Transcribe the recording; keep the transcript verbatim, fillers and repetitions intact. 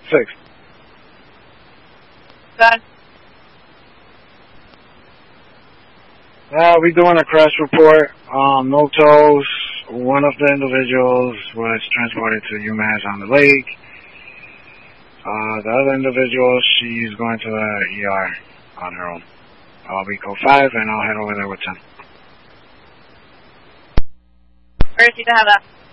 Six. Done. Uh, we're doing a crash report. Um, no toes. One of the individuals was transported to UMass on the lake. Uh, the other individual, she's going to the E R on her own. I'll be code five, and I'll head over there with ten. Where is he to have that?